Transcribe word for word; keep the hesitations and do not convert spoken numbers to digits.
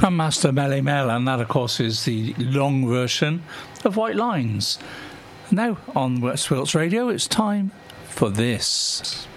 Master Melly Mel, and that, of course, is the long version of White Lines. Now, on West Wilts Radio, it's time for this.